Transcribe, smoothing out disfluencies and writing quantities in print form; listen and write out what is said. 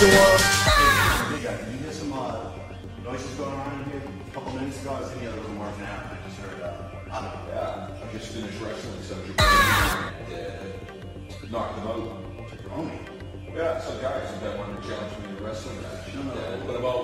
Hey, guys, did you hear some noises going on in here a couple minutes ago? I was in the other room working out, and I just heard, Yeah, I just finished wrestling some knocked them out. Jabroni. Yeah, some guys that wanted to challenge me in a wrestling match. No. But about